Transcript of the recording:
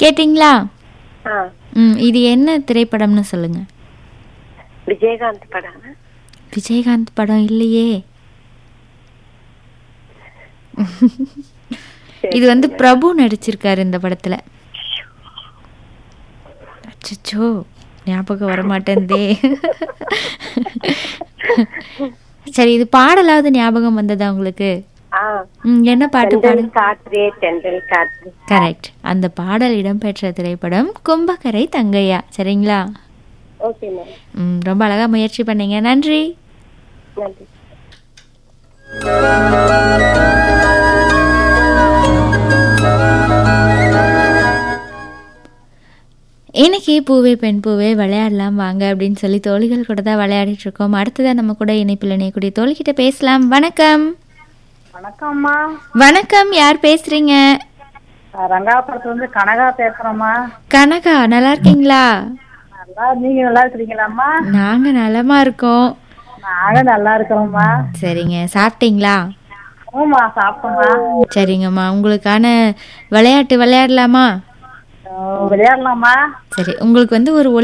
கேட்டிங்களா? ஆ, இது என்ன திரைப்படம்னு சொல்லுங்க. விஜயகாந்த் படம். விஜயகாந்த் படம் இல்லையே. இது வந்து பிரபு நடிச்சிருக்காரு இந்த படத்துல. அச்சச்சோ, ஞாபகம் வரமாட்டேந்தே. சரி, இது பாடலாவது ஞாபகம் வந்ததா உங்களுக்கு? ஆ, என்ன பாட்டு தென்றல் பாடு? காற்றே தென்றல் காற்று. கரெக்ட். அந்த பாடல் இடம்பெற்ற திரைப்படம் கும்பக்கரை தங்கையா. சரிங்களா? ஓகே மேம், ரொம்ப அழகா முயற்சி பண்ணீங்க. நன்றி. நன்றி. இன்னைக்கு பூவே பெண் பூவே விளையாடலாம் வாங்க அப்படின்னு சொல்லி தோழிகள் கூட தான் விளையாடிட்டு இருக்கோம். அடுத்ததான் நம்ம கூட இணைப்பில் இணையக்கூடிய தோழிகிட்ட பேசலாம். வணக்கம். வணக்கம்மா. வணக்கம், யார் பேசுறீங்க? ரங்காபுரத்துல இருந்து கனகா பேசுறோம்மா. கனகா, நல்லா இருக்கீங்களா? நல்லா, நீங்க நல்லா இருக்கிறீங்களாம்மா? நாங்க நலமா இருக்கோம். நாங்க நல்லா இருக்கிறோம்மா. சரிங்க, சாப்பிட்டீங்களா? ஆமா, சாப்பிட்டோம்மா. சரிங்கம்மா, உங்களுக்கான விளையாட்டு விளையாடலாமா? விளையாடலாமா? சரி, உங்களுக்கு வந்து ஒரு